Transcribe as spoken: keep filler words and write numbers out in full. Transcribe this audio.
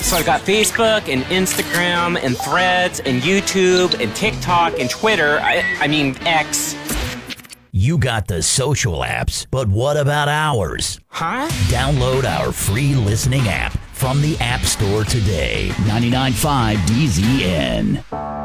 So I've got Facebook and Instagram and Threads and YouTube and TikTok and Twitter. I, I mean, X. You got the social apps, but what about ours? Huh? Download our free listening app from the App Store today. ninety-nine point five D Z N.